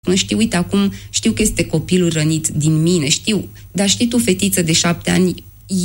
știu, uite, acum știu că este copilul rănit din mine, știu, dar știi tu, fetiță de 7 ani,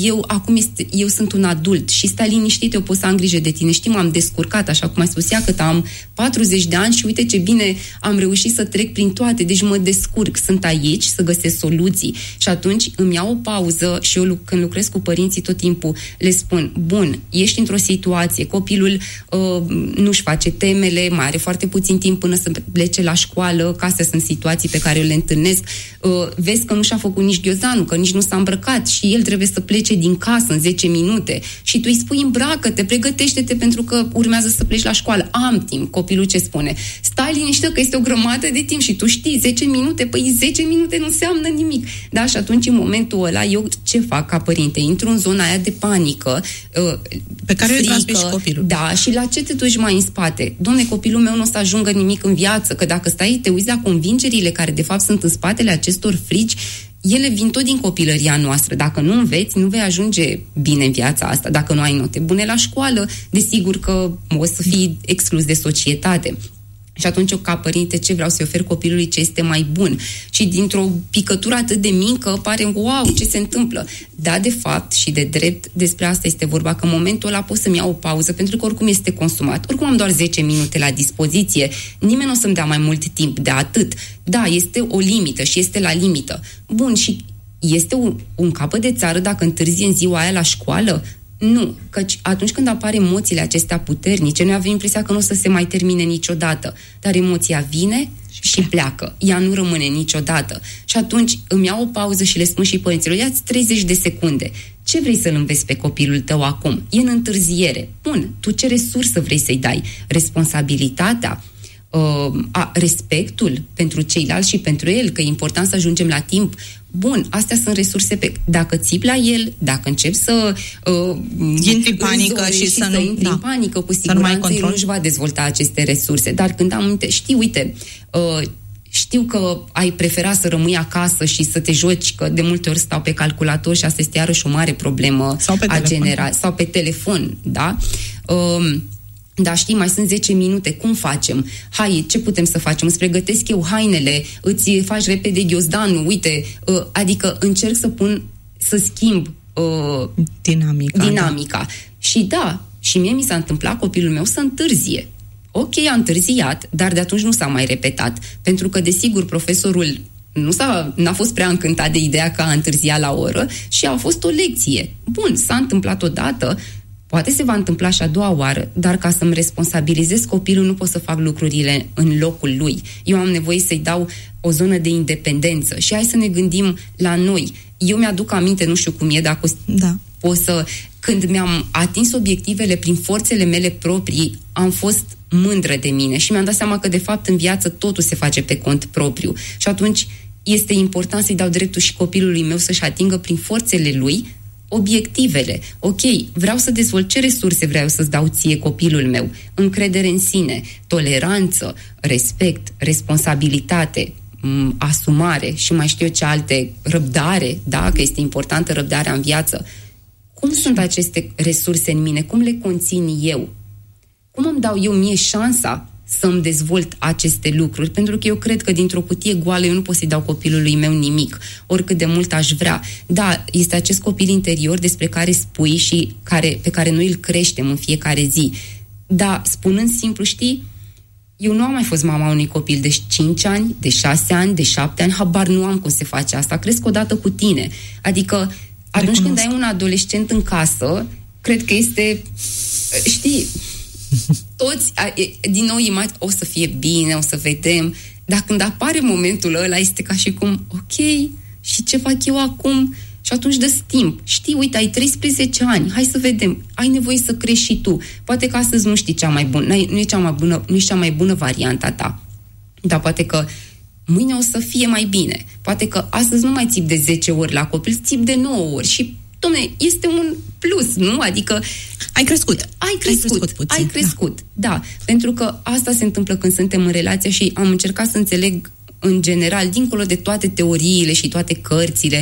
eu sunt un adult și stai liniștit, eu pot să am grijă de tine. Știi, m-am descurcat, așa cum ai spus ea, că am 40 de ani și uite ce bine am reușit să trec prin toate, deci mă descurc, sunt aici să găsesc soluții. Și atunci îmi iau o pauză și eu când lucrez cu părinții tot timpul le spun, bun, ești într-o situație, copilul nu-și face temele, mai are foarte puțin timp până să plece la școală, că astea sunt situații pe care eu le întâlnesc, vezi că nu și-a făcut nici ghiozdanul, că nici nu s-a îmbrăcat și el trebuie să plece din casă în 10 minute și tu îi spui îmbracă-te, pregătește-te pentru că urmează să pleci la școală. Am timp. Copilul ce spune? Stai liniștită că este o grămadă de timp și tu știi, 10 minute, păi 10 minute nu înseamnă nimic. Da? Și atunci în momentul ăla eu ce fac ca părinte? Intru în zona aia de panică, pe care îl transmiți și copilul. Da, și la ce te duci mai în spate? Dom'le, copilul meu nu o să ajungă nimic în viață, că dacă stai, te uiți la convingerile care de fapt sunt în spatele acestor frici, ele vin tot din copilăria noastră. Dacă nu înveți, nu vei ajunge bine în viața asta. Dacă nu ai note bune la școală, desigur că o să fii exclus de societate. Și atunci eu, ca părinte, ce vreau să ofer copilului? Ce este mai bun? Și dintr-o picătură atât de mică pare, wow, ce se întâmplă? Da, de fapt și de drept, despre asta este vorba, că în momentul ăla pot să-mi iau o pauză, pentru că oricum este consumat. Oricum am doar 10 minute la dispoziție. Nimeni nu o să-mi dea mai mult timp de atât. Da, este o limită și este la limită. Bun, și este un capăt de țară dacă întârzi în ziua aia la școală? Nu, căci atunci când apar emoțiile acestea puternice, noi avem impresia că nu o să se mai termine niciodată. Dar emoția vine și pleacă. Ea nu rămâne niciodată. Și atunci îmi iau o pauză și le spun și părinților, ia-ți 30 de secunde. Ce vrei să-l înveți pe copilul tău acum? E în întârziere. Bun, tu ce resursă vrei să-i dai? Responsabilitatea? Respectul pentru ceilalți și pentru el, că e important să ajungem la timp. Bun, astea sunt resurse dacă țipi la el, dacă începi să intri în panică și să nu intri în panică, cu siguranță el nu-și va dezvolta aceste resurse. Dar când știu că ai prefera să rămâi acasă și să te joci, că de multe ori stau pe calculator și asta este iarăși o mare problemă sau pe telefon, da? Da, știi, mai sunt 10 minute, cum facem? Hai, ce putem să facem? Îți pregătesc eu hainele, îți faci repede ghiozdanul, uite, adică încerc să schimb dinamica. Da. Și da, și mie mi s-a întâmplat copilul meu să întârzie. Ok, a întârziat, dar de atunci nu s-a mai repetat, pentru că, desigur, profesorul n-a fost prea încântat de ideea că a întârziat la oră și a fost o lecție. Bun, s-a întâmplat odată, poate se va întâmpla și a doua oară, dar ca să-mi responsabilizez copilul, nu pot să fac lucrurile în locul lui. Eu am nevoie să-i dau o zonă de independență. Și hai să ne gândim la noi. Eu mi-aduc aminte, nu știu cum e, dacă când mi-am atins obiectivele prin forțele mele proprii, am fost mândră de mine și mi-am dat seama că, de fapt, în viață totul se face pe cont propriu. Și atunci este important să-i dau dreptul și copilului meu să-și atingă prin forțele lui obiectivele. Ok, vreau să dezvolt, ce resurse vreau să-ți dau ție, copilul meu? Încredere în sine, toleranță, respect, responsabilitate, asumare și mai știu eu ce alte, răbdare, da, că este importantă răbdarea în viață. Cum sunt aceste resurse în mine? Cum le conțin eu? Cum îmi dau eu mie șansa să-mi dezvolt aceste lucruri? Pentru că eu cred că dintr-o cutie goală eu nu pot să-i dau copilului meu nimic, oricât de mult aș vrea. Da, este acest copil interior despre care spui și pe care noi îl creștem în fiecare zi. Da, spunând simplu, știi, eu nu am mai fost mama unui copil de 5 ani, de 6 ani, de 7 ani, habar nu am cum se face asta. Cresc odată cu tine. Adică, atunci când ai un adolescent în casă, cred că este, știi, toți, din nou, o să fie bine, o să vedem, dar când apare momentul ăla, este ca și cum, ok, și ce fac eu acum? Și atunci dă timp. Știi, uite, ai 13 ani, hai să vedem, ai nevoie să crești și tu. Poate că astăzi nu știi cea mai bună, nu e cea mai bună varianta ta, dar poate că mâine o să fie mai bine. Poate că astăzi nu mai țip de 10 ori la copil, țip de 9 ori și, dom'le, este un plus, nu? Adică ai crescut. Ai crescut, da. Pentru că asta se întâmplă când suntem în relație și am încercat să înțeleg în general, dincolo de toate teoriile și toate cărțile,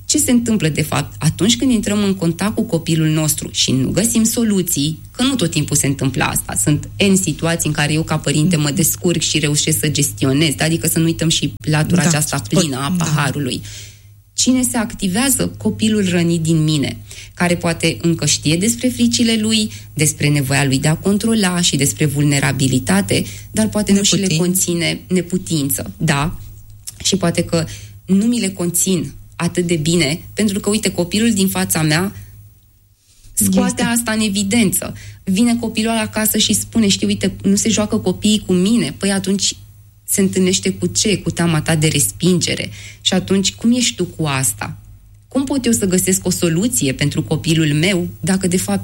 Ce se întâmplă de fapt? Atunci când intrăm în contact cu copilul nostru și nu găsim soluții, că nu tot timpul se întâmplă asta, sunt N situații în care eu ca părinte mă descurc și reușesc să gestionez, adică să nu uităm și latura aceasta plină a paharului. Cine se activează? Copilul rănit din mine, care poate încă știe despre fricile lui, despre nevoia lui de a controla și despre vulnerabilitate, dar poate nu și le conține neputință, da? Și poate că nu mi le conțin atât de bine, pentru că, uite, copilul din fața mea scoate asta în evidență. Vine copilul acasă și spune, știi, uite, nu se joacă copiii cu mine. Păi atunci se întâlnește cu ce? Cu teama ta de respingere. Și atunci, cum ești tu cu asta? Cum pot eu să găsesc o soluție pentru copilul meu dacă, de fapt,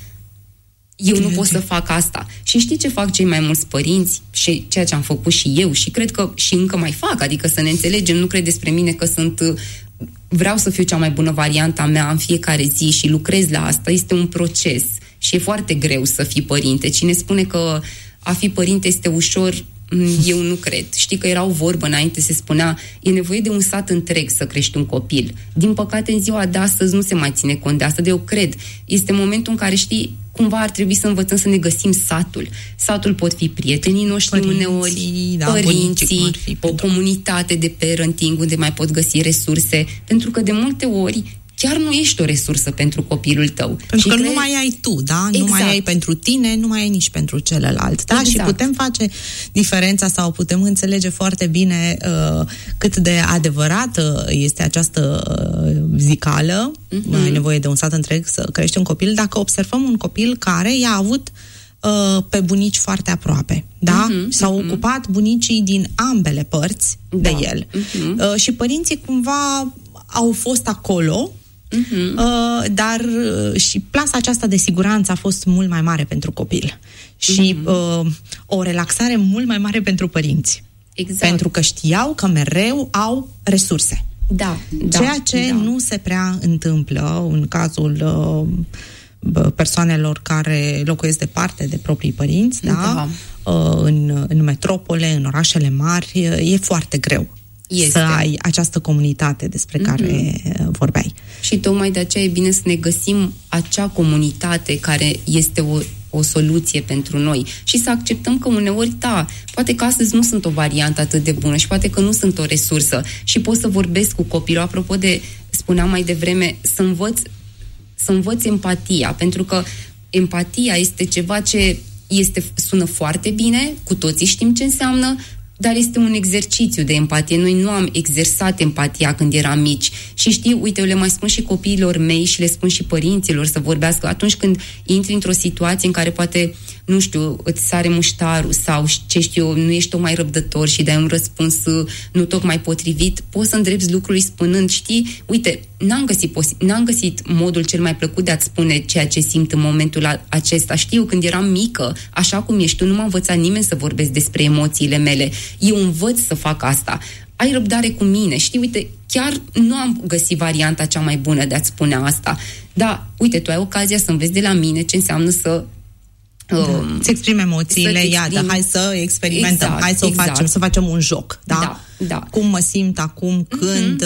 eu nu pot să fac asta? Și știi ce fac cei mai mulți părinți? Și ceea ce am făcut și eu și cred că și încă mai fac, adică să ne înțelegem, nu cred despre mine că vreau să fiu cea mai bună variantă a mea în fiecare zi și lucrez la asta. Este un proces și e foarte greu să fii părinte. Cine spune că a fi părinte este ușor, eu nu cred. Știi că era o vorbă înainte, se spunea, e nevoie de un sat întreg să crești un copil. Din păcate, în ziua de astăzi nu se mai ține cont de asta, de eu cred. Este momentul în care, știi, cumva ar trebui să învățăm să ne găsim satul. Satul pot fi prietenii noștri uneori, părinții, o comunitate de parenting unde mai pot găsi resurse, pentru că de multe ori chiar nu ești o resursă pentru copilul tău. Pentru că nu mai ai tu, da? Exact. Nu mai ai pentru tine, nu mai ai nici pentru celălalt. Da? Exact. Și putem face diferența sau putem înțelege foarte bine cât de adevărată este această zicală. Ai nevoie de un sat întreg să crești un copil. Dacă observăm un copil care i-a avut pe bunici foarte aproape, da? S-au ocupat bunicii din ambele părți de el. Și părinții cumva au fost acolo, dar și plasa aceasta de siguranță a fost mult mai mare pentru copil. Și o relaxare mult mai mare pentru părinți. Exact. Pentru că știau că mereu au resurse. Ceea ce nu se prea întâmplă în cazul persoanelor care locuiesc departe de proprii părinți, în metropole, în orașele mari, e foarte greu să ai această comunitate despre care vorbeai. Și tocmai de aceea e bine să ne găsim acea comunitate care este o soluție pentru noi și să acceptăm că uneori, poate că astăzi nu sunt o variantă atât de bună și poate că nu sunt o resursă și pot să vorbesc cu copilul. Apropo de, spuneam mai devreme, să învăț empatia, pentru că empatia este ceva ce sună foarte bine, cu toții știm ce înseamnă, dar este un exercițiu de empatie. Noi nu am exersat empatia când eram mici. Și știi, uite, eu le mai spun și copiilor mei și le spun și părinților să vorbească atunci când intri într-o situație în care poate, nu știu, îți sare muștarul sau, ce știu eu, nu ești tocmai răbdător și dai un răspuns nu tocmai potrivit, poți să îndrepți lucruri spunând, știi, uite, n-am găsit modul cel mai plăcut de a-ți spune ceea ce simt în momentul acesta. Știu, când eram mică, așa cum ești tu, nu m-a învățat nimeni să vorbesc despre emoțiile mele. Eu învăț să fac asta. Ai răbdare cu mine. Știi, uite, chiar nu am găsit varianta cea mai bună de a-ți spune asta. Da, uite, tu ai ocazia să înveți de la mine ce înseamnă să să exprimi emoțiile, hai să experimentăm, hai să facem un joc, da? Cum mă simt acum când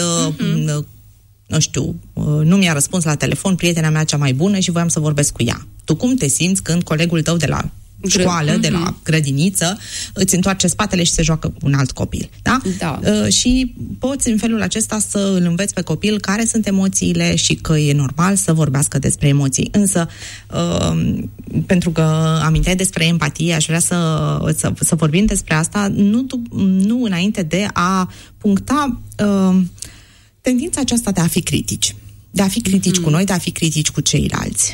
nu știu, nu mi-a răspuns la telefon prietena mea cea mai bună și voiam să vorbesc cu ea. Tu cum te simți când colegul tău de la școală, de la grădiniță, îți întoarce spatele și se joacă un alt copil, da? Și poți în felul acesta să îl înveți pe copil care sunt emoțiile și că e normal să vorbească despre emoții. Însă, pentru că aminteai despre empatie, aș vrea să vorbim despre asta, nu înainte de a puncta tendința aceasta de a fi critici. De a fi critici cu noi, de a fi critici cu ceilalți.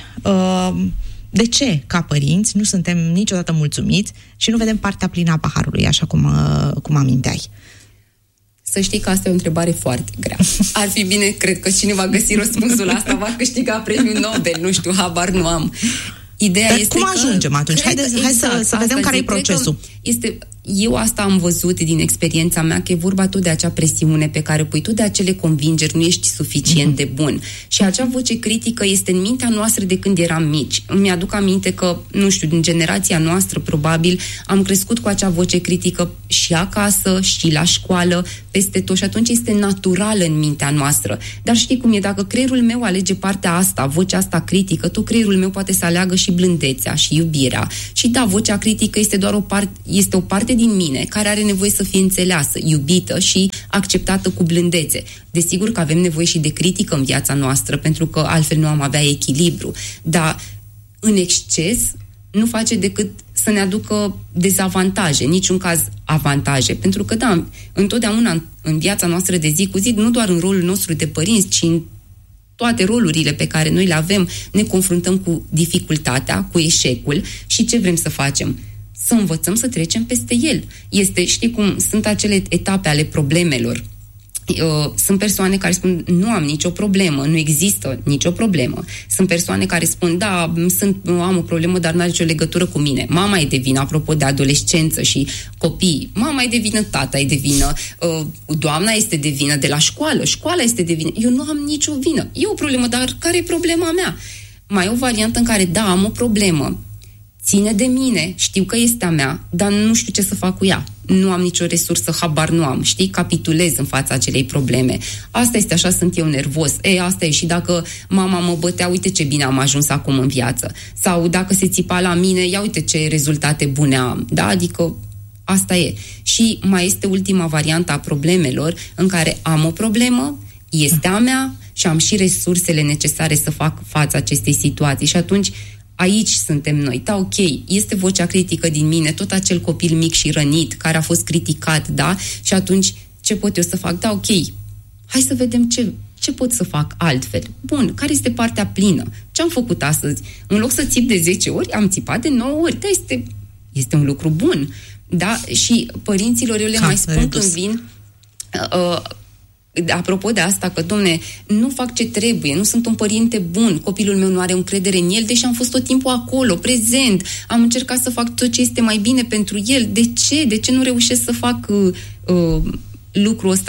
De ce, ca părinți, nu suntem niciodată mulțumiți și nu vedem partea plină a paharului, așa cum aminteai? Să știi că asta e o întrebare foarte grea. Ar fi bine, cred că cine va găsi răspunsul la asta va câștiga premiul Nobel, nu știu, habar nu am. Ideea Dar este cum ajungem atunci? Hai să vedem care e procesul. eu asta am văzut din experiența mea, că e vorba tot de acea presiune pe care o pui, tot de acele convingeri, nu ești suficient de bun. Și acea voce critică este în mintea noastră de când eram mici. Îmi aduc aminte că, nu știu, din generația noastră, probabil, am crescut cu acea voce critică și acasă, și la școală, peste tot, și atunci este naturală în mintea noastră. Dar știi cum e, dacă creierul meu alege partea asta, vocea asta critică, tot creierul meu poate să aleagă și blândețea și iubirea. Și da, vocea critică este doar o parte din mine care are nevoie să fie înțeleasă, iubită și acceptată cu blândețe. Desigur că avem nevoie și de critică în viața noastră, pentru că altfel nu am avea echilibru. Dar în exces nu face decât să ne aducă dezavantaje, în niciun caz avantaje. Pentru că, da, întotdeauna în viața noastră de zi cu zi, nu doar în rolul nostru de părinți, ci în toate rolurile pe care noi le avem, ne confruntăm cu dificultatea, cu eșecul și ce vrem să facem? Să învățăm să trecem peste el. Știi cum, sunt acele etape ale problemelor. Sunt persoane care spun, nu am nicio problemă, nu există nicio problemă. Sunt persoane care spun, da, am o problemă, dar nu are nicio legătură cu mine. Mama e de vină, apropo de adolescență și copii. Mama e de vină, tata e de vină, doamna este de vină de la școală, școala este de vină. Eu nu am nicio vină. E o problemă, dar care e problema mea? Mai e o variantă în care, da, am o problemă, ține de mine, știu că este a mea, dar nu știu ce să fac cu ea. Nu am nicio resursă, habar nu am, știi? Capitulez în fața acelei probleme. Asta este, așa sunt eu nervos. Asta e, și dacă mama mă bătea, uite ce bine am ajuns acum în viață. Sau dacă se țipa la mine, ia uite ce rezultate bune am. Da? Adică asta e. Și mai este ultima variantă a problemelor, în care am o problemă, este a mea și am și resursele necesare să fac față acestei situații. Și atunci aici suntem noi. Da, ok, este vocea critică din mine, tot acel copil mic și rănit, care a fost criticat, da? Și atunci, ce pot eu să fac? Da, ok, hai să vedem ce pot să fac altfel. Bun, care este partea plină? Ce am făcut astăzi? În loc să țip de 10 ori, am țipat de 9 ori. Da, este un lucru bun. Da? Și părinților eu le mai spun când vin... apropo de asta, că, domne, nu fac ce trebuie, nu sunt un părinte bun, copilul meu nu are încredere în el, deși am fost tot timpul acolo, prezent, am încercat să fac tot ce este mai bine pentru el. De ce? De ce nu reușesc să fac lucrul ăsta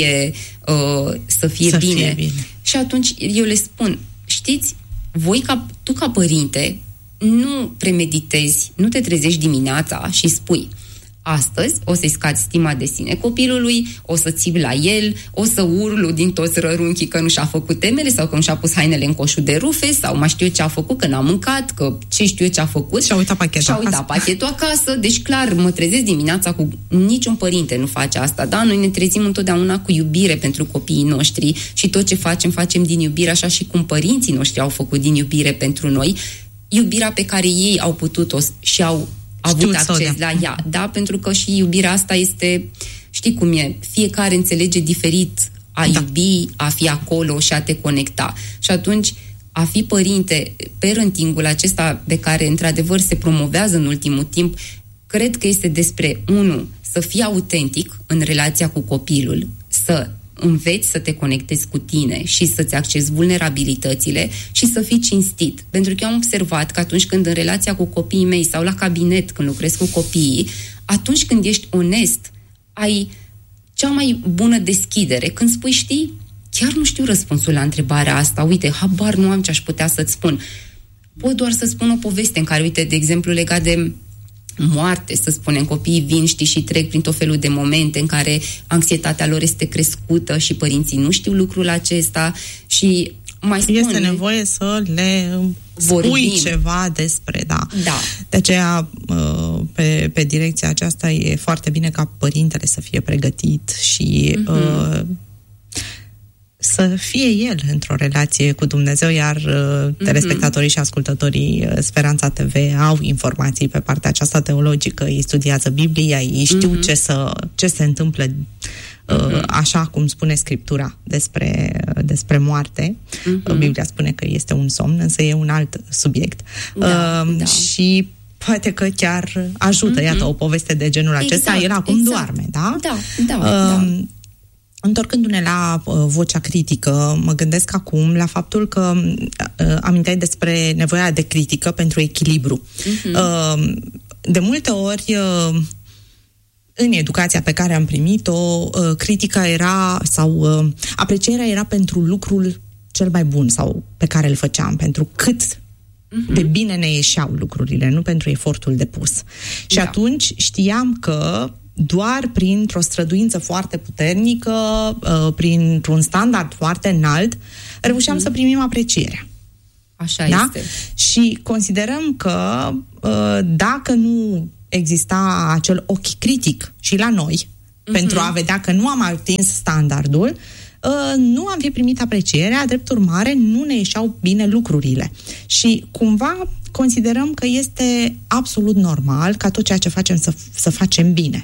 să fie bine? Și atunci eu le spun, știți, tu ca părinte nu premeditezi, nu te trezești dimineața și spui, astăzi o să-i scazi stima de sine copilului, o să țipi la el, o să urlu din toți rărunchii că nu și-a făcut temele sau că nu și-a pus hainele în coșul de rufe sau mai știu eu ce a făcut, că n-a mâncat, că ce știu eu ce a făcut. Și-a uitat pachetul acasă. Deci clar, mă trezesc dimineața cu... Niciun părinte nu face asta, da? Noi ne trezim întotdeauna cu iubire pentru copiii noștri și tot ce facem din iubire, așa și cum părinții noștri au făcut din iubire pentru noi, iubirea pe care ei au putut-o și au avut acces la ea, da? Pentru că și iubirea asta este, știi cum e, fiecare înțelege diferit a iubi, a fi acolo și a te conecta. Și atunci, a fi părinte, parenting-ul acesta de care, într-adevăr, se promovează în ultimul timp, cred că este despre, 1, să fii autentic în relația cu copilul, să înveți să te conectezi cu tine și să-ți accesi vulnerabilitățile și să fii cinstit. Pentru că eu am observat că atunci când în relația cu copiii mei sau la cabinet, când lucrez cu copiii, atunci când ești onest, ai cea mai bună deschidere. Când spui, știi, chiar nu știu răspunsul la întrebarea asta, uite, habar nu am ce aș putea să-ți spun. Pot doar să spun o poveste în care, uite, de exemplu, legat de moarte, să spunem, copiii vin, știi, și trec prin tot felul de momente în care anxietatea lor este crescută și părinții nu știu lucrul acesta și mai spun... Este nevoie să le spui ceva despre, da. De aceea, pe direcția aceasta e foarte bine ca părintele să fie pregătit și să fie el într-o relație cu Dumnezeu, iar telespectatorii și ascultătorii Speranța TV au informații pe partea aceasta teologică, ei studiază Biblia, ei știu ce se întâmplă așa cum spune Scriptura despre moarte. Biblia spune că este un somn, însă e un alt subiect. Și poate că chiar ajută, iată, o poveste de genul acesta, el acum doarme, da? Da. Întorcându-ne la vocea critică, mă gândesc acum la faptul că aminteai despre nevoia de critică pentru echilibru. De multe ori în educația pe care am primit-o, critica era sau aprecierea era pentru lucrul cel mai bun sau pe care îl făceam, pentru cât de bine ne ieșeau lucrurile, nu pentru efortul depus. Și atunci știam că doar printr-o străduință foarte puternică, printr-un standard foarte înalt, reușeam să primim aprecierea. Așa este. Și considerăm că dacă nu exista acel ochi critic și la noi, pentru a vedea că nu am atins standardul, nu am fi primit aprecierea, drept urmare nu ne ieșeau bine lucrurile. Și cumva considerăm că este absolut normal ca tot ceea ce facem să facem bine.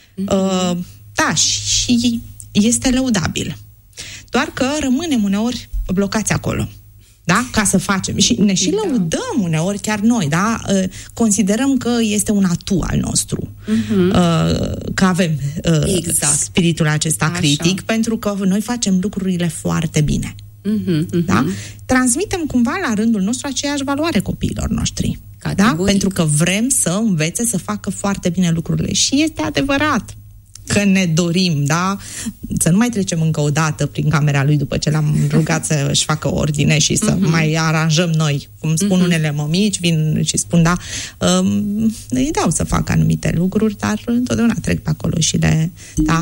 Da, și este lăudabil. Doar că rămânem uneori blocați acolo. Da? Ca să facem. Și ne și lăudăm uneori chiar noi, da? Considerăm că este un atu al nostru. Că avem spiritul acesta critic, pentru că noi facem lucrurile foarte bine. Da? Transmitem cumva la rândul nostru aceeași valoare copiilor noștri. Da? Pentru că vrem să învețe să facă foarte bine lucrurile. Și este adevărat că ne dorim, da? Să nu mai trecem încă o dată prin camera lui după ce l-am rugat să-și facă ordine și să mai aranjăm noi. Cum spun unele mămici, vin și spun, da, îi dau să facă anumite lucruri, dar întotdeauna trec pe acolo și le,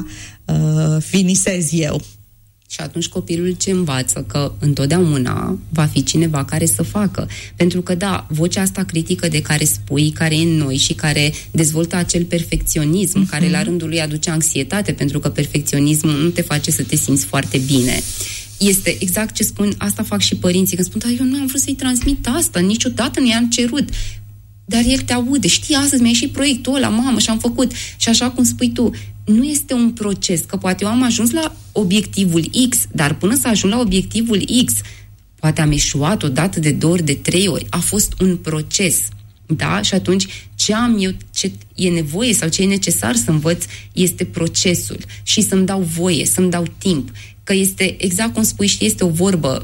finisez eu. Și atunci copilul ce învață? Că întotdeauna va fi cineva care să facă. Pentru că, da, vocea asta critică de care spui, care e în noi și care dezvoltă acel perfecționism, care la rândul lui aduce anxietate, pentru că perfecționismul nu te face să te simți foarte bine. Este exact ce spun, asta fac și părinții, când spun, eu nu am vrut să-i transmit asta, niciodată nu i-am cerut. Dar el te aude, știi, astăzi mi-a ieșit proiectul ăla, mamă, și am făcut. Și așa cum spui tu, nu este un proces, că poate eu am ajuns la obiectivul X, dar până să ajung la obiectivul X, poate am eșuat o dată, de 2 ori, de 3 ori. A fost un proces, da? Și atunci ce am eu, ce e nevoie sau ce e necesar să învăț este procesul și să-mi dau voie, să-mi dau timp. Că este, exact cum spui, știi, este o vorbă,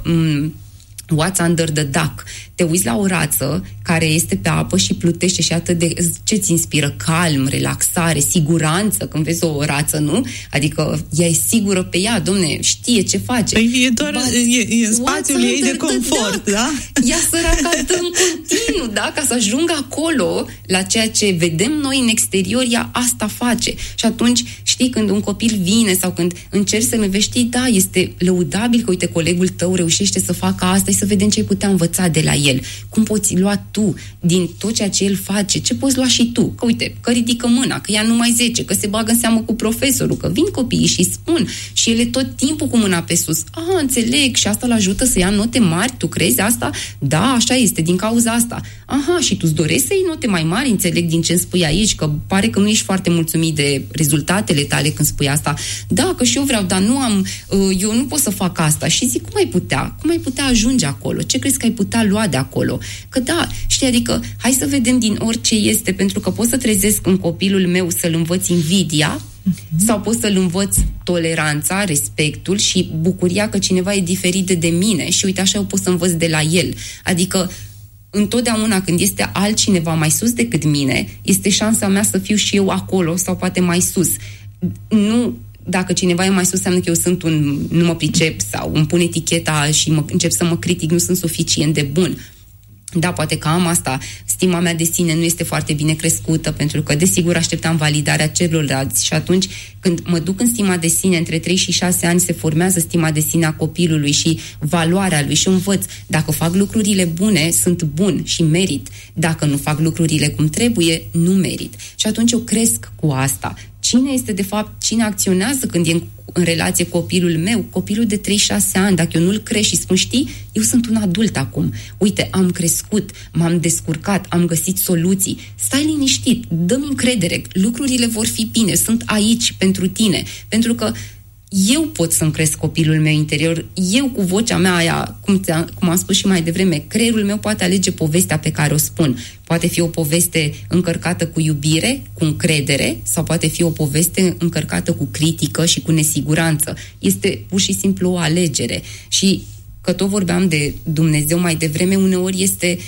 what's under the duck? Te uiți la o rață care este pe apă și plutește și atât de... Ce-ți inspiră? Calm, relaxare, siguranță când vezi o rață, nu? Adică ea e sigură pe ea, domne, știe ce face. Păi e doar e în spațiul ei de confort, da? Ea săraca dă în continuu, da? Ca să ajungă acolo, la ceea ce vedem noi în exterior, ea asta face. Și atunci, știi, când un copil vine sau când încerci să-l învești, da, este lăudabil că, uite, colegul tău reușește să facă asta și să vedem ce ai putea învăța de la el. Cum poți lua tu din tot ceea ce el face? Ce poți lua și tu? Că uite, că ridică mâna, că ia numai 10, că se bagă în seamă cu profesorul, că vin copiii și spun și ele tot timpul cu mâna pe sus. Înțeleg, și asta îl ajută să ia note mari, tu crezi asta? Da, așa este, din cauza asta. Și tu-ți dorești să iei note mai mari, înțeleg din ce îmi spui aici, că pare că nu ești foarte mulțumit de rezultatele tale când spui asta. Da, că și eu vreau, dar nu am, eu nu pot să fac asta. Și zic, cum ai putea ajunge acolo? Ce crezi că ai putea lua de acolo? Că da, știi, adică hai să vedem din orice este, pentru că pot să trezesc în copilul meu să-l învăț invidia sau pot să-l învăț toleranța, respectul și bucuria că cineva e diferit de mine și uite, așa eu pot să învăț de la el. Adică întotdeauna când este altcineva mai sus decât mine, este șansa mea să fiu și eu acolo sau poate mai sus. Nu, dacă cineva e mai sus, înseamnă că eu sunt nu mă pricep sau îmi pun eticheta și încep să mă critic, nu sunt suficient de bun. Da, poate că am asta, stima mea de sine nu este foarte bine crescută, pentru că, desigur, așteptam validarea celorlalți și atunci, când mă duc în stima de sine, între 3 și 6 ani se formează stima de sine a copilului și valoarea lui și învăț. Dacă fac lucrurile bune, sunt bun și merit. Dacă nu fac lucrurile cum trebuie, nu merit. Și atunci eu cresc cu asta. Cine este, de fapt, cine acționează când e în relație cu copilul meu, copilul de 3-6 ani, dacă eu nu-l crești și spun, știi, eu sunt un adult acum, uite, am crescut, m-am descurcat, am găsit soluții, stai liniștit, dă-mi încredere, lucrurile vor fi bine, sunt aici pentru tine, pentru că eu pot să-mi cresc copilul meu interior, eu cu vocea mea aia, cum am spus și mai devreme, creierul meu poate alege povestea pe care o spun. Poate fi o poveste încărcată cu iubire, cu încredere, sau poate fi o poveste încărcată cu critică și cu nesiguranță. Este pur și simplu o alegere. Și că tot vorbeam de Dumnezeu mai devreme, uneori este,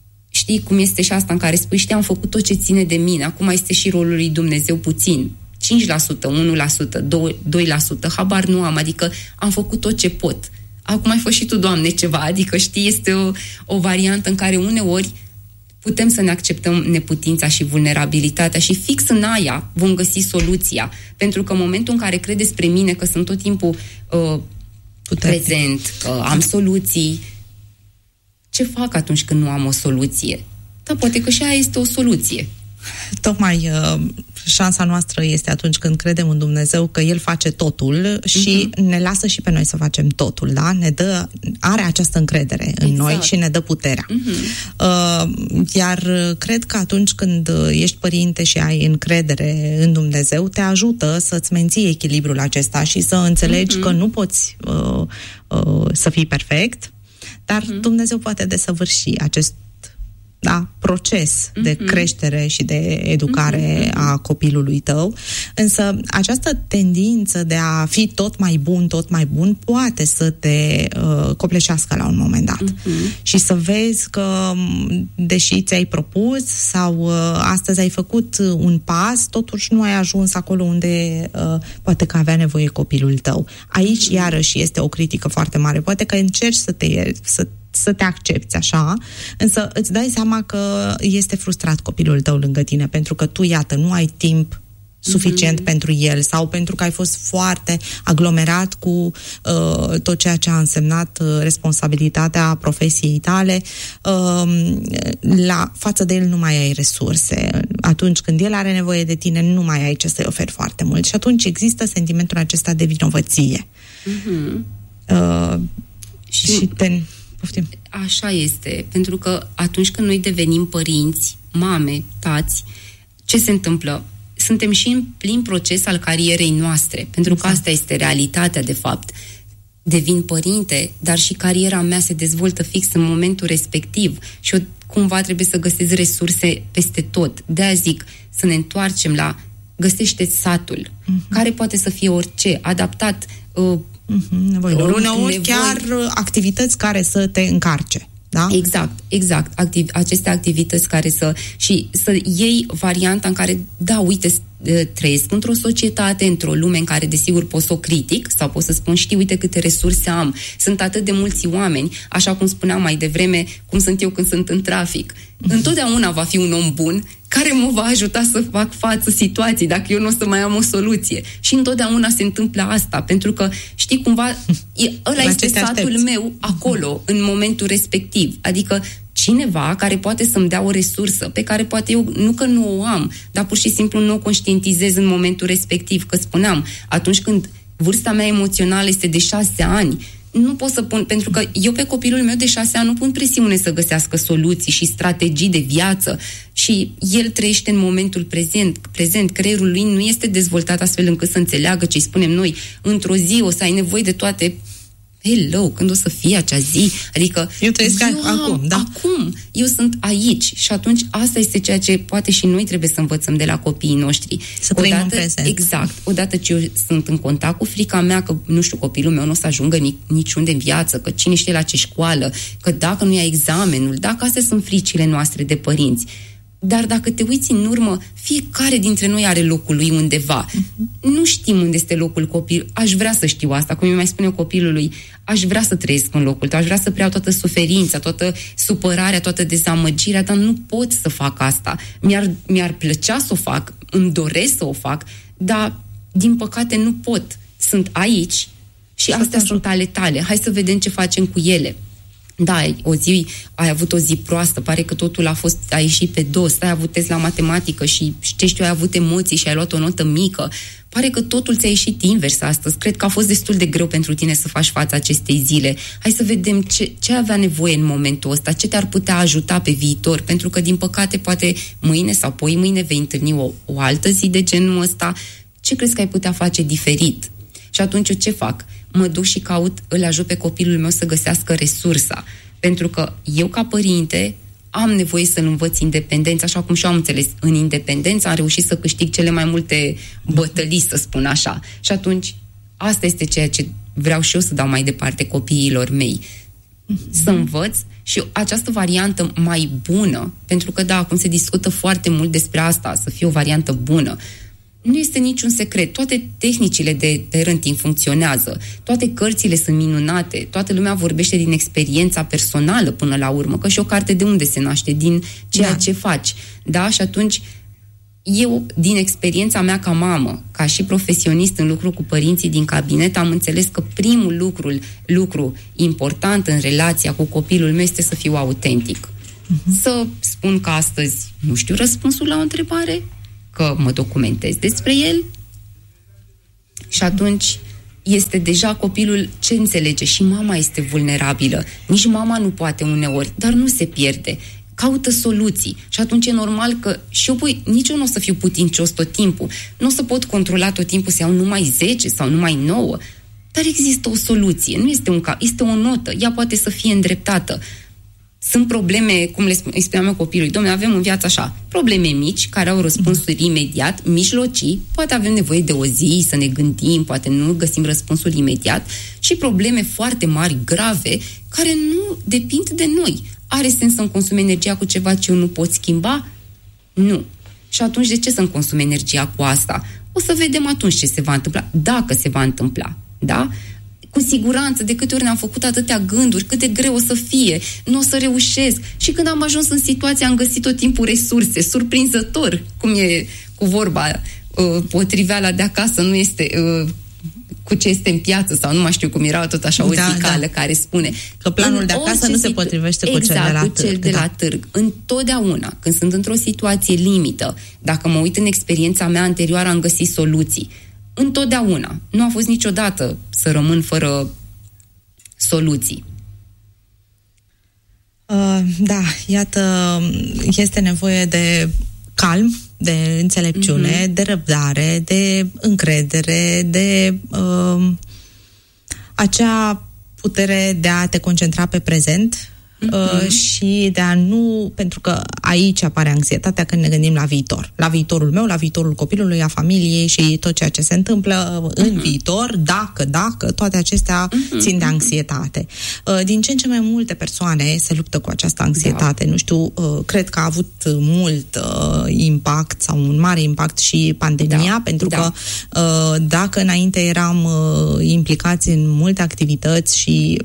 știi cum este și asta în care spui, știi, am făcut tot ce ține de mine, acum este și rolul lui Dumnezeu puțin. 5%, 1%, 2%, habar nu am, adică am făcut tot ce pot. Acum ai fost și tu, Doamne, ceva, adică știi, este o variantă în care uneori putem să ne acceptăm neputința și vulnerabilitatea și fix în aia vom găsi soluția. Pentru că în momentul în care crezi despre mine că sunt tot timpul prezent, că am soluții, ce fac atunci când nu am o soluție? Dar poate că și aia este o soluție. Tocmai șansa noastră este atunci când credem în Dumnezeu că El face totul și ne lasă și pe noi să facem totul, da? Are această încredere în noi și ne dă puterea. Iar cred că atunci când ești părinte și ai încredere în Dumnezeu, te ajută să-ți menții echilibrul acesta și să înțelegi că nu poți să fii perfect, dar Dumnezeu poate desăvârși acest proces de creștere și de educare a copilului tău. Însă această tendință de a fi tot mai bun poate să te copleșească la un moment dat. Și să vezi că, deși ți-ai propus sau astăzi ai făcut un pas, totuși nu ai ajuns acolo unde poate că avea nevoie copilul tău. Aici, iarăși, este o critică foarte mare. Poate că încerci să te accepți așa, însă îți dai seama că este frustrat copilul tău lângă tine, pentru că tu, iată, nu ai timp suficient pentru el sau pentru că ai fost foarte aglomerat cu tot ceea ce a însemnat responsabilitatea profesiei tale. Față de el nu mai ai resurse. Atunci când el are nevoie de tine, nu mai ai ce să-i oferi foarte mult. Și atunci există sentimentul acesta de vinovăție. Poftim. Așa este, pentru că atunci când noi devenim părinți, mame, tați, ce se întâmplă? Suntem și în plin proces al carierei noastre, pentru că asta este realitatea, de fapt. Devin părinte, dar și cariera mea se dezvoltă fix în momentul respectiv și eu cumva trebuie să găsesc resurse peste tot. De-aia zic, să ne întoarcem la găsește satul, care poate să fie orice, adaptat nevoilor. Uneori chiar activități care să te încarce. Da? Exact. Aceste activități care să iei varianta în care, uite, trăiesc într-o societate, într-o lume în care, desigur, pot să o critic sau pot să spun, uite câte resurse am. Sunt atât de mulți oameni, așa cum spuneam mai devreme, cum sunt eu când sunt în trafic. Întotdeauna va fi un om bun care mă va ajuta să fac față situației, dacă eu nu o să mai am o soluție. Și întotdeauna se întâmplă asta, pentru că, știi, cumva, ăla este satul meu acolo, în momentul respectiv. Adică cineva care poate să-mi dea o resursă pe care poate eu, nu că nu o am, dar pur și simplu nu o conștientizez în momentul respectiv. Că spuneam, atunci când vârsta mea emoțională este de 6 ani, nu pot să pun, pentru că eu pe copilul meu de 6 ani nu pun presiune să găsească soluții și strategii de viață și el trăiește în momentul prezent. Creierul lui nu este dezvoltat astfel încât să înțeleagă ce îi spunem noi. Într-o zi o să ai nevoie de toate. Hello, când o să fie acea zi? Adică eu trăiesc acum, da? Acum, eu sunt aici și atunci asta este ceea ce poate și noi trebuie să învățăm de la copiii noștri. Să trăim în prezent. Exact. Odată ce eu sunt în contact cu frica mea că, nu știu, copilul meu nu o să ajungă niciunde în viață, că cine știe la ce școală, că dacă nu ia examenul, dacă astea sunt fricile noastre de părinți. Dar dacă te uiți în urmă, fiecare dintre noi are locul lui undeva. Nu știm unde este locul copil. Aș vrea să știu asta. Cum îi mai spune copilului, aș vrea să trăiesc în locul tău, aș vrea să preiau toată suferința, toată supărarea, toată dezamăgirea, dar nu pot să fac asta. Mi-ar plăcea să o fac, îmi doresc să o fac, dar din păcate nu pot. Sunt aici și astea sunt ale tale. Hai să vedem ce facem cu ele. Da, ai avut o zi proastă, pare că totul a ieșit pe dos, ai avut test la matematică și ai avut emoții și ai luat o notă mică. Pare că totul ți-a ieșit invers astăzi. Cred că a fost destul de greu pentru tine să faci față acestei zile. Hai să vedem ce avea nevoie în momentul ăsta, ce te-ar putea ajuta pe viitor, pentru că, din păcate, poate mâine sau poimâine vei întâlni o altă zi de genul ăsta. Ce crezi că ai putea face diferit? Și atunci eu ce fac? Mă duc și îl ajut pe copilul meu să găsească resursa. Pentru că eu, ca părinte, am nevoie să-l învăț independența, așa cum și eu am înțeles. În independență am reușit să câștig cele mai multe bătălii, să spun așa. Și atunci, asta este ceea ce vreau și eu să dau mai departe copiilor mei. Să învăț și această variantă mai bună, pentru că, acum se discută foarte mult despre asta, să fie o variantă bună. Nu este niciun secret. Toate tehnicile de parenting funcționează. Toate cărțile sunt minunate. Toată lumea vorbește din experiența personală până la urmă. Că și o carte de unde se naște? Din ceea ce faci. Da? Și atunci, eu, din experiența mea ca mamă, ca și profesionist în lucru cu părinții din cabinet, am înțeles că primul lucru important în relația cu copilul meu este să fiu autentic. Să spun că astăzi nu știu răspunsul la o întrebare, că mă documentez despre el și atunci este deja copilul ce înțelege. Și mama este vulnerabilă. Nici mama nu poate uneori, dar nu se pierde. Caută soluții. Și atunci e normal că și eu, nici eu nu o să fiu putincios tot timpul. Nu o să pot controla tot timpul să iau numai 10 sau numai 9. Dar există o soluție. Nu este este o notă. Ea poate să fie îndreptată. Sunt probleme, cum îi spuneam eu copilului, dom'le, avem în viață așa, probleme mici, care au răspunsuri imediat, mijlocii, poate avem nevoie de o zi să ne gândim, poate nu găsim răspunsul imediat, și probleme foarte mari, grave, care nu depind de noi. Are sens să-mi consum energia cu ceva ce eu nu pot schimba? Nu. Și atunci de ce să-mi consum energia cu asta? O să vedem atunci ce se va întâmpla, dacă se va întâmpla, da? Cu siguranță, de câte ori ne-am făcut atâtea gânduri, cât de greu o să fie, nu o să reușesc. Și când am ajuns în situație, am găsit tot timpul resurse, surprinzător, cum e cu vorba, potriveala de acasă nu este cu ce este în piață, sau nu mai știu cum era, tot așa o zicală care spune că planul de acasă nu se potrivește cu cel de la târg. Cel de la târg. Întotdeauna, când sunt într-o situație limită, dacă mă uit în experiența mea anterioară, am găsit soluții. Întotdeauna. Nu a fost niciodată să rămân fără soluții. Da, iată, este nevoie de calm, de înțelepciune, de răbdare, de încredere, de acea putere de a te concentra pe prezent și de a nu... Pentru că aici apare anxietatea când ne gândim la viitor. La viitorul meu, la viitorul copilului, a familiei și tot ceea ce se întâmplă în viitor, dacă, toate acestea țin de anxietate. Din ce în ce mai multe persoane se luptă cu această anxietate. Nu știu, cred că a avut mult impact sau un mare impact și pandemia, pentru că dacă înainte eram implicați în multe activități și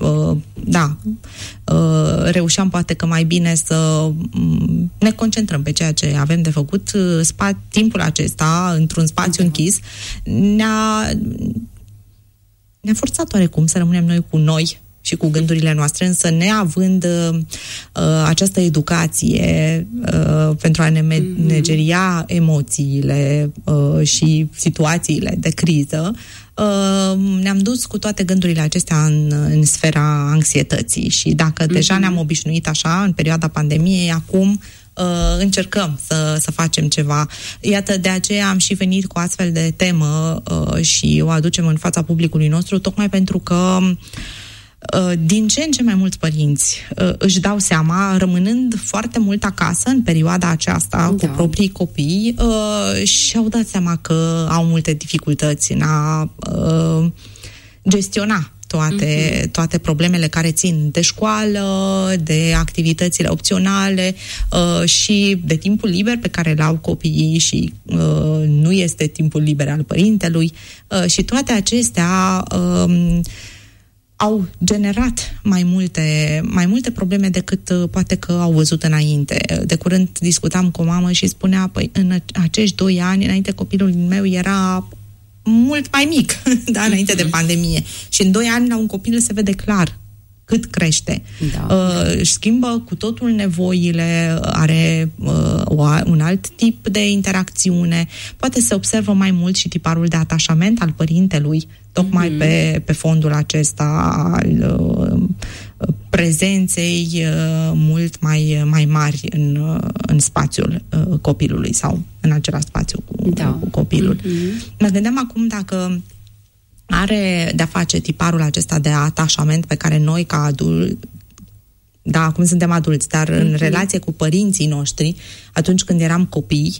reușeam poate că mai bine să ne concentrăm pe ceea ce avem de făcut, timpul acesta, într-un spațiu închis, ne-a forțat oarecum să rămânem noi cu noi și cu gândurile noastre, însă neavând această educație pentru a ne manageria emoțiile și situațiile de criză, ne-am dus cu toate gândurile acestea în sfera anxietății și dacă deja ne-am obișnuit așa în perioada pandemiei, acum încercăm să facem ceva. Iată, de aceea am și venit cu astfel de temă și o aducem în fața publicului nostru, tocmai pentru că din ce în ce mai mulți părinți își dau seama, rămânând foarte mult acasă în perioada aceasta cu proprii copii, și au dat seama că au multe dificultăți în a gestiona toate problemele care țin de școală, de activitățile opționale și de timpul liber pe care l-au copiii și nu este timpul liber al părintelui și toate acestea au generat mai multe probleme decât poate că au văzut înainte. De curând discutam cu o mamă și spunea, în acești 2 ani, înainte copilul meu era mult mai mic, înainte de pandemie. Și în 2 ani la un copil se vede clar cât crește. Își schimbă cu totul nevoile, are un alt tip de interacțiune, poate se observă mai mult și tiparul de atașament al părintelui, tocmai pe fondul acesta al prezenței mult mai mari în spațiul copilului sau în același spațiu cu copilul. Mă gândeam acum dacă are de-a face tiparul acesta de atașament pe care noi ca adulți, acum suntem adulți, dar în relație cu părinții noștri, atunci când eram copii,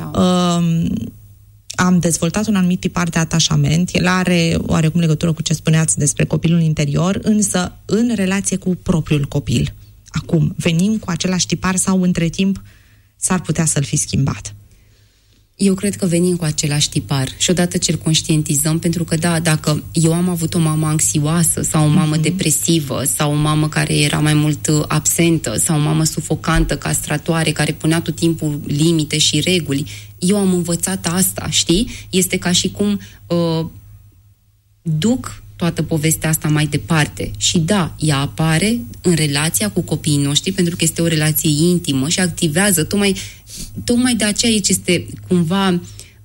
am dezvoltat un anumit tipar de atașament. El are oarecum legătură cu ce spuneați despre copilul interior, însă în relație cu propriul copil. Acum, venim cu același tipar sau între timp s-ar putea să-l fi schimbat? Eu cred că venim cu același tipar și odată ce îl conștientizăm, pentru că dacă eu am avut o mamă anxioasă sau o mamă depresivă sau o mamă care era mai mult absentă sau o mamă sufocantă, castratoare, care punea tot timpul limite și reguli, eu am învățat asta, știi? Este ca și cum duc toată povestea asta mai departe. Și ea apare în relația cu copiii noștri, pentru că este o relație intimă și activează tocmai de aceea este cumva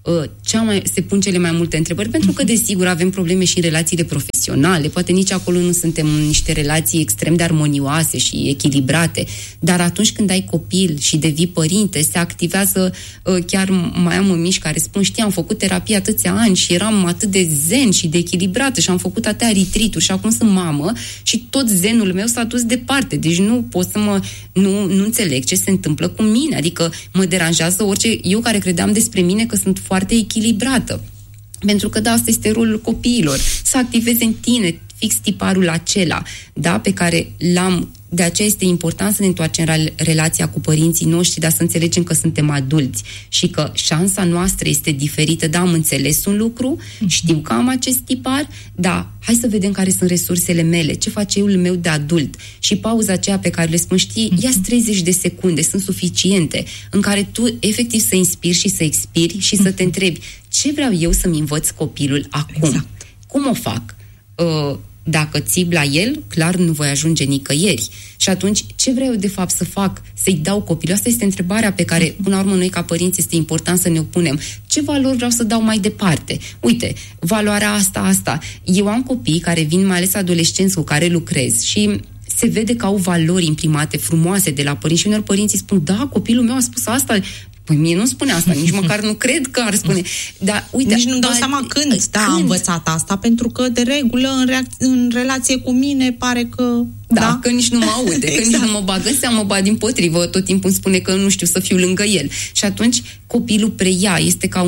se pun cele mai multe întrebări, pentru că desigur avem probleme și în relațiile profesionale, poate nici acolo nu suntem în niște relații extrem de armonioase și echilibrate, dar atunci când ai copil și devii părinte, se activează, chiar mai am mămiși care spun, am făcut terapie atâția ani și eram atât de zen și de echilibrată și am făcut atâtea retreat-uri și acum sunt mamă și tot zenul meu s-a dus departe, deci nu pot să nu înțeleg ce se întâmplă cu mine, adică mă deranjează orice, eu care credeam despre mine că sunt foarte echilibrată. Pentru că asta este rolul copiilor, să activeze în tine fix tiparul acela, pe care l-am. De aceea este important să ne întoarcem relația cu părinții noștri, dar să înțelegem că suntem adulți și că șansa noastră este diferită. Am înțeles un lucru, știu că am acest tipar, hai să vedem care sunt resursele mele, ce face eu meu de adult. Și pauza aceea pe care le spun, ia-ți 30 de secunde, sunt suficiente, în care tu efectiv să inspiri și să expiri și să te întrebi, ce vreau eu să-mi învăț copilul acum? Exact. Cum o fac? Dacă țip la el, clar nu voi ajunge nicăieri. Și atunci, ce vreau de fapt să fac? Să-i dau copilul? Asta este întrebarea pe care, până la urmă, noi ca părinți este important să ne opunem. Ce valori vreau să dau mai departe? Uite, valoarea asta. Eu am copii care vin, mai ales adolescenți cu care lucrez și se vede că au valori imprimate frumoase de la părinți și uneori părinții spun, copilul meu a spus asta. Păi mie nu spune asta, nici măcar nu cred că ar spune. Dar, uite, nici nu-mi dau seama când a învățat asta, pentru că de regulă în relație cu mine pare că... Că nici nu mă aude, exact. Că nici nu mă bagă în seamă, dimpotrivă, tot timpul îmi spune că nu știu să fiu lângă el. Și atunci copilul preia, este ca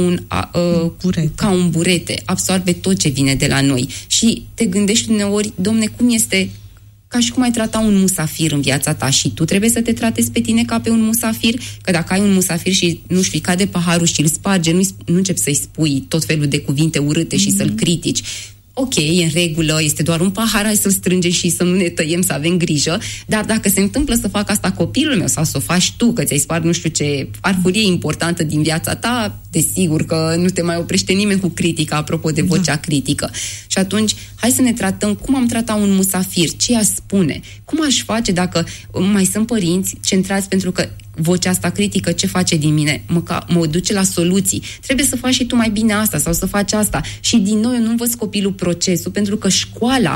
un burete, absorbe tot ce vine de la noi. Și te gândești uneori, domne, cum este... ca și cum ai trata un musafir în viața ta și tu trebuie să te tratezi pe tine ca pe un musafir, că dacă ai un musafir și, nu știu, cade paharul și îl sparge, nu începi să-i spui tot felul de cuvinte urâte și să-l critici. Ok, e în regulă, este doar un pahar, hai să-l strângem și să nu ne tăiem, să avem grijă, dar dacă se întâmplă să fac asta copilul meu sau să o faci tu, că ți-ai spart nu știu ce farfurie importantă din viața ta, desigur că nu te mai oprește nimeni cu critica, apropo de vocea critică. Și atunci, hai să ne tratăm cum am tratat un musafir, ce aș spune, cum aș face dacă mai sunt părinți centrați, pentru că vocea asta critică, ce face din mine? Mă duce la soluții. Trebuie să faci și tu mai bine asta sau să faci asta. Și din nou eu nu învăț copilul procesul, pentru că școala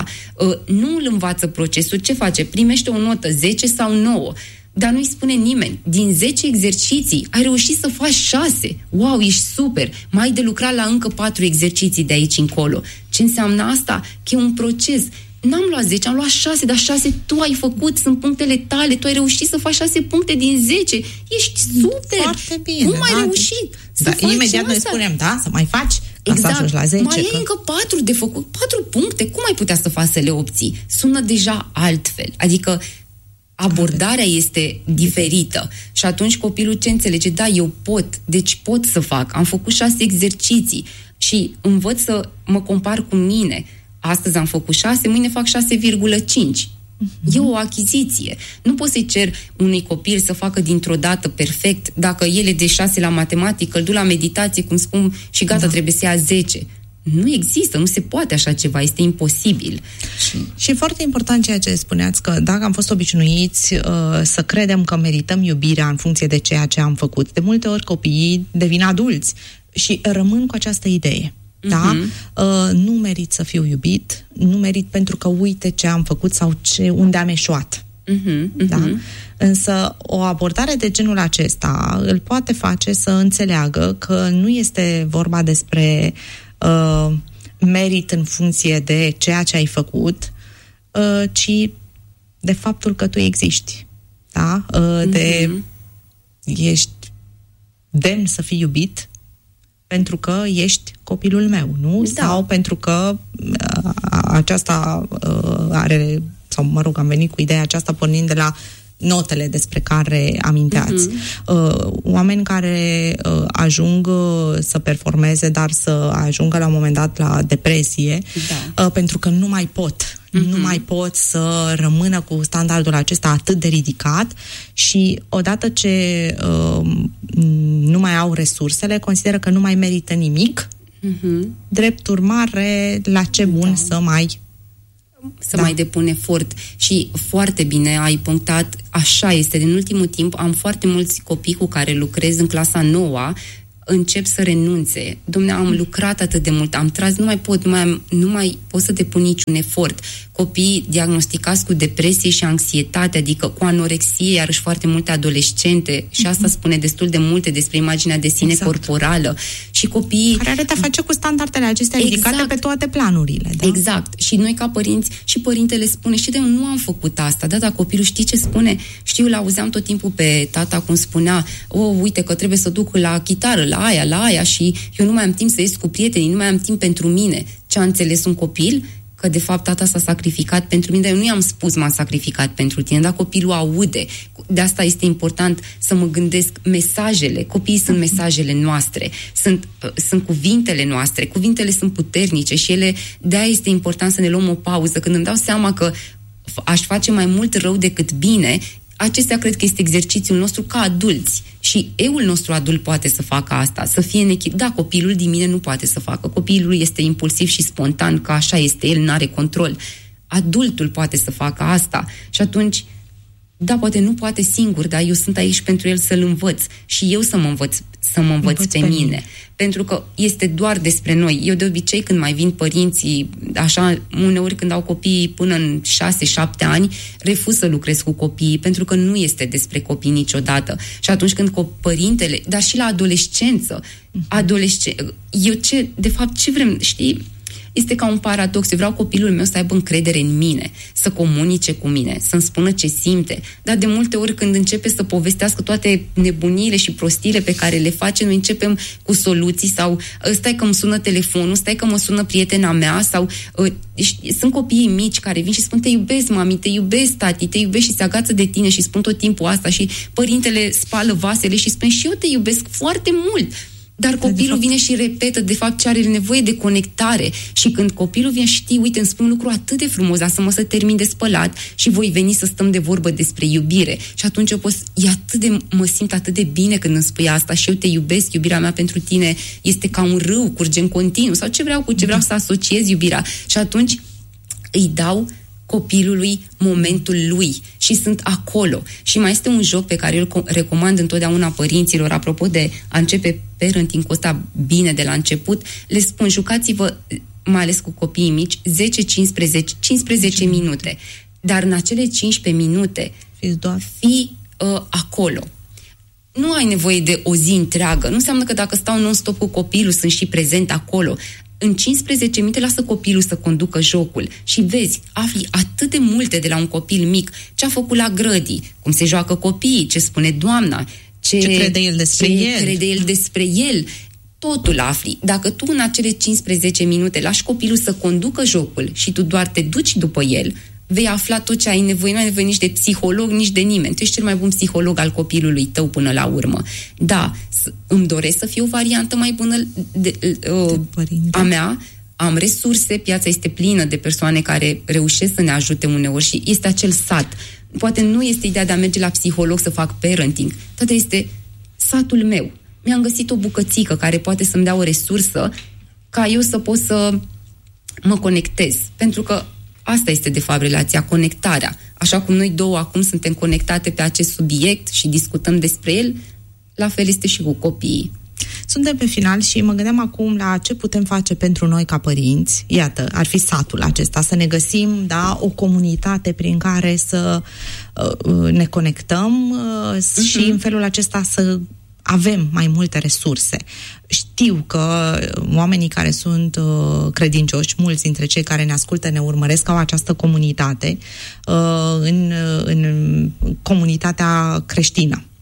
nu îl învață procesul. Ce face? Primește o notă 10 sau 9. Dar nu-i spune nimeni. Din 10 exerciții ai reușit să faci 6. Wow, ești super! Mai ai de lucrat la încă 4 exerciții de aici încolo. Ce înseamnă asta? Că e un proces. N-am luat 10, am luat 6, dar 6 tu ai făcut, sunt punctele tale, tu ai reușit să faci 6 puncte din 10. Ești super! Foarte bine. Cum ai reușit să faci imediat asta? Noi spunem, să mai faci, exact. La 10. Mai ai încă 4 de făcut, 4 puncte, cum ai putea să faci să le obții? Sună deja altfel, adică abordarea este diferită. Și atunci copilul ce înțelege? Eu pot, deci pot să fac. Am făcut 6 exerciții și învăț să mă compar cu mine. Astăzi am făcut 6, mâine fac 6,5. E o achiziție. Nu poți să-i cer unui copil să facă dintr-o dată perfect. Dacă el e de 6 la matematică, îl duc la meditație, cum spun, și gata, trebuie să ia 10. Nu există, nu se poate așa ceva, este imposibil. Și e foarte important ceea ce spuneați, că dacă am fost obișnuiți să credem că merităm iubirea în funcție de ceea ce am făcut, de multe ori copiii devin adulți și rămân cu această idee. Nu merit să fiu iubit, nu merit pentru că uite ce am făcut sau unde am eșuat. Da? Însă o abordare de genul acesta îl poate face să înțeleagă că nu este vorba despre merit în funcție de ceea ce ai făcut, ci de faptul că tu existi. Da? Ești demn să fii iubit pentru că ești copilul meu, nu? Da. Sau pentru că aceasta are, sau am venit cu ideea aceasta pornind de la notele despre care aminteați. Oameni care ajung să performeze, dar să ajungă la un moment dat la depresie, pentru că nu mai pot. Nu mai pot să rămână cu standardul acesta atât de ridicat și odată ce nu mai au resursele, consideră că nu mai merită nimic. Drept urmare, la ce bun să mai mai depun efort. Și foarte bine ai punctat, așa este. Din ultimul timp am foarte mulți copii cu care lucrez în clasa 9-a, încep să renunțe. Dom'le, am lucrat atât de mult, am tras, nu mai pot să depun niciun efort. Copii diagnosticați cu depresie și anxietate, adică cu anorexie, iarăși foarte multe adolescente, și asta spune destul de multe despre imaginea de sine corporală. Și copiii... Care are de-a face cu standardele acestea ridicate pe toate planurile. Da? Exact. Și noi ca părinți, și părintele spune, știi, eu nu am făcut asta. Da, dar copilul știi ce spune? Știu, l-auzeam tot timpul pe tata cum spunea, uite că trebuie să duc la chitară, la aia și eu nu mai am timp să ies cu prietenii, nu mai am timp pentru mine. Ce a înțeles un copil? Că de fapt tata s-a sacrificat pentru mine, dar eu nu i-am spus m-am sacrificat pentru tine, dar copilul aude. De asta este important să mă gândesc mesajele. Copiii sunt mesajele noastre, sunt cuvintele noastre, cuvintele sunt puternice și ele, de-aia este important să ne luăm o pauză. Când îmi dau seama că aș face mai mult rău decât bine, acestea cred că este exercițiul nostru ca adulți. Și eul nostru adult poate să facă asta, să fie în echilibre. Da, copilul din mine nu poate să facă. Copilul este impulsiv și spontan, că așa este, el n-are control. Adultul poate să facă asta. Și atunci, da, poate nu poate singur, dar eu sunt aici pentru el să-l învăț. Și eu să mă învăț pe mine. Pentru că este doar despre noi. Eu de obicei când mai vin părinții, așa, uneori când au copiii până în 6-7 ani, refuz să lucrez cu copiii, pentru că nu este despre copii niciodată. Și atunci când părintele, dar și la adolescență, de fapt, ce vrem, știi? Este ca un paradox. Eu vreau copilul meu să aibă încredere în mine, să comunice cu mine, să-mi spună ce simte. Dar de multe ori când începe să povestească toate nebuniile și prostiile pe care le face, noi începem cu soluții sau stai că îmi sună telefonul, stai că mă sună prietena mea sau sunt copiii mici care vin și spun te iubesc mami, te iubesc tati, te iubesc și se agață de tine și spun tot timpul asta și părintele spală vasele și spune și eu te iubesc foarte mult. Dar copilul vine și repetă, de fapt, ce are nevoie de conectare. Și când copilul vine, știi, uite, îmi spun un lucru atât de frumos, lasă-mă să termin de spălat și voi veni să stăm de vorbă despre iubire. Și atunci mă simt atât de bine când îmi spui asta și eu te iubesc, iubirea mea pentru tine este ca un râu, curge în continuu, sau ce vreau să asociez iubirea. Și atunci îi dau copilului momentul lui și sunt acolo. Și mai este un joc pe care eu îl recomand întotdeauna părinților, apropo de a începe parenting-ul ăsta bine de la început, le spun, jucați-vă, mai ales cu copiii mici, 15 minute. Dar în acele 15 minute fii acolo. Nu ai nevoie de o zi întreagă. Nu înseamnă că dacă stau non-stop cu copilul, sunt și prezent acolo. În 15 minute lasă copilul să conducă jocul și vezi, afli atât de multe de la un copil mic, ce a făcut la grădii, cum se joacă copiii, ce spune doamna, ce crede el despre el. Totul afli. Dacă tu în acele 15 minute lași copilul să conducă jocul și tu doar te duci după el, vei afla tot ce ai nevoie. Nu ai nevoie nici de psiholog, nici de nimeni. Tu ești cel mai bun psiholog al copilului tău până la urmă. Da, îmi doresc să fie o variantă mai bună a mea. Am resurse, piața este plină de persoane care reușesc să ne ajute uneori și este acel sat. Poate nu este ideea de a merge la psiholog să fac parenting. Toată este satul meu. Mi-am găsit o bucățică care poate să-mi dea o resursă ca eu să pot să mă conectez. Pentru că asta este, de fapt, relația, conectarea. Așa cum noi două acum suntem conectate pe acest subiect și discutăm despre el, la fel este și cu copiii. Suntem pe final și mă gândeam acum la ce putem face pentru noi ca părinți. Iată, ar fi satul acesta, să ne găsim, da, o comunitate prin care să ne conectăm și în felul acesta să avem mai multe resurse. Știu că oamenii care sunt credincioși, mulți dintre cei care ne ascultă, ne urmăresc, au această comunitate în comunitatea creștină.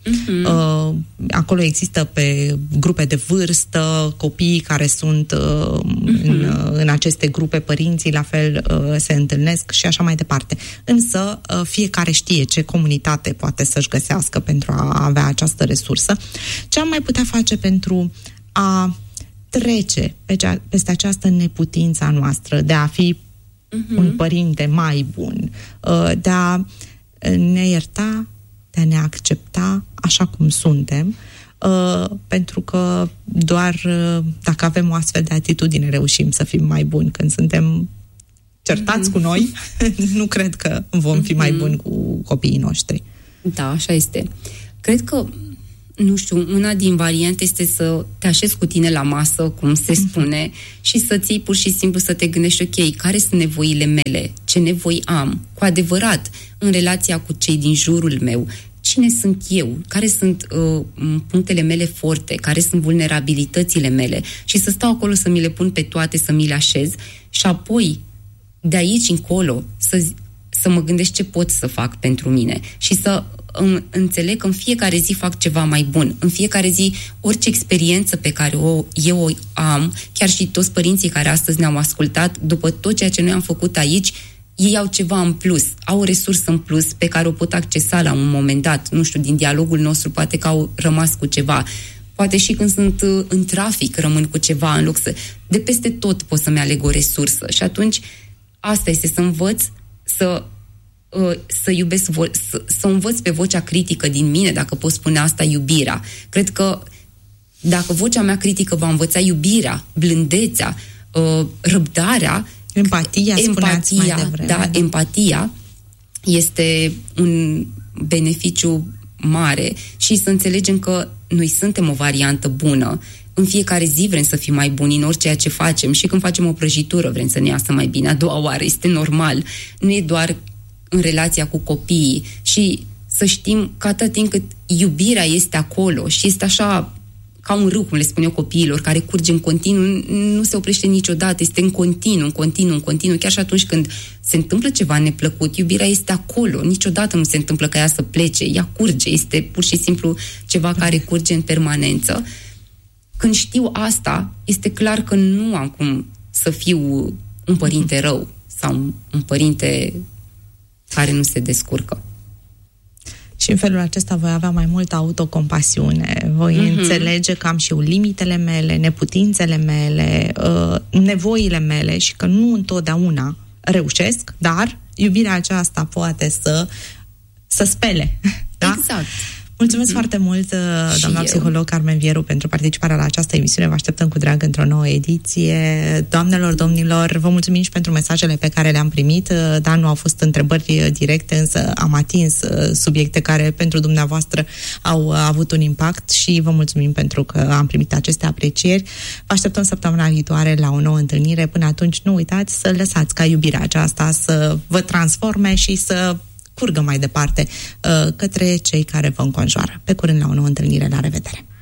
Acolo există pe grupe de vârstă, copiii care sunt în aceste grupe, părinții la fel se întâlnesc și așa mai departe. Însă fiecare știe ce comunitate poate să-și găsească pentru a avea această resursă. Ce am mai putea face pentru a trece peste această neputință a noastră de a fi un părinte mai bun, de a ne ierta, de a ne accepta așa cum suntem, pentru că doar dacă avem o astfel de atitudine reușim să fim mai buni. Când suntem certați cu noi, nu cred că vom fi mai buni cu copiii noștri. Da, așa este. Cred că, nu știu, una din variante este să te așezi cu tine la masă, cum se spune, și să-ți iei pur și simplu să te gândești, ok, care sunt nevoile mele? Ce nevoi am? Cu adevărat, în relația cu cei din jurul meu, cine sunt eu? Care sunt punctele mele forte? Care sunt vulnerabilitățile mele? Și să stau acolo să mi le pun pe toate, să mi le așez și apoi, de aici încolo, să mă gândesc ce pot să fac pentru mine și să înțeleg că în fiecare zi fac ceva mai bun. În fiecare zi, orice experiență pe care eu o am, chiar și toți părinții care astăzi ne-au ascultat, după tot ceea ce noi am făcut aici, ei au ceva în plus, au o resursă în plus pe care o pot accesa la un moment dat. Nu știu, din dialogul nostru poate că au rămas cu ceva. Poate și când sunt în trafic rămân cu ceva, în loc să... De peste tot pot să-mi aleg o resursă. Și atunci, asta este, să învăț să iubesc, să învăț pe vocea critică din mine, dacă pot spune asta, iubirea. Cred că dacă vocea mea critică va învăța iubirea, blândețea, răbdarea, empatia, mai devreme. Da, empatia este un beneficiu mare și să înțelegem că noi suntem o variantă bună. În fiecare zi vrem să fim mai buni în orice ce facem și când facem o prăjitură vrem să ne iasă mai bine a doua oară. Este normal. Nu e doar în relația cu copiii și să știm că atât timp cât iubirea este acolo și este așa ca un râu, cum le spun eu copiilor, care curge în continuu, nu se oprește niciodată, este în continuu, chiar și atunci când se întâmplă ceva neplăcut, iubirea este acolo, niciodată nu se întâmplă ca ea să plece, ea curge, este pur și simplu ceva care curge în permanență. Când știu asta, este clar că nu am cum să fiu un părinte rău sau un părinte care nu se descurcă. Și în felul acesta voi avea mai multă autocompasiune, voi înțelege că am și eu limitele mele, neputințele mele, nevoile mele și că nu întotdeauna reușesc, dar iubirea aceasta poate să spele. Da? Exact. Mulțumesc foarte mult, doamna psiholog Carmen Vieru, pentru participarea la această emisiune. Vă așteptăm cu drag într-o nouă ediție. Doamnelor, domnilor, vă mulțumim și pentru mesajele pe care le-am primit. Da, nu au fost întrebări directe, însă am atins subiecte care pentru dumneavoastră au avut un impact și vă mulțumim pentru că am primit aceste aprecieri. Vă așteptăm săptămâna viitoare la o nouă întâlnire. Până atunci, nu uitați să lăsați ca iubirea aceasta să vă transforme și să curgă mai departe către cei care vă înconjoară. Pe curând la o nouă întâlnire, la revedere!